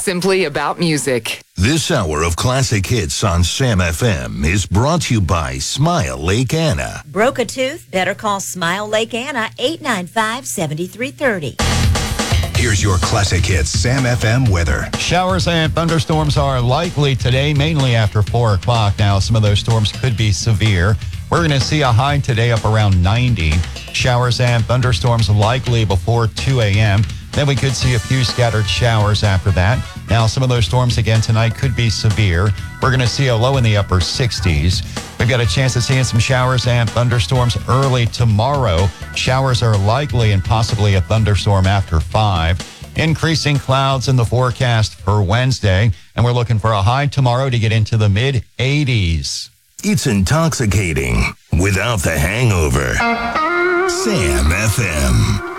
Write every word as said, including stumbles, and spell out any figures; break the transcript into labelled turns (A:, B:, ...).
A: simply about music.
B: This hour of classic hits on Sam F M is brought to you by Smile Lake Anna.
C: Broke a tooth? Better call Smile Lake Anna, eight nine five, seven three three zero.
D: Here's your classic hits Sam F M weather.
E: Showers and thunderstorms are likely today, mainly after four o'clock. Now, some of those storms could be severe. We're going to see a high today up around ninety. Showers and thunderstorms likely before two a.m. Then we could see a few scattered showers after that. Now, some of those storms again tonight could be severe. We're going to see a low in the upper sixties. We've got a chance of seeing some showers and thunderstorms early tomorrow. Showers are likely and possibly a thunderstorm after five. Increasing clouds in the forecast for Wednesday. And we're looking for a high tomorrow to get into the mid eighties.
B: It's intoxicating without the hangover. Sam F M.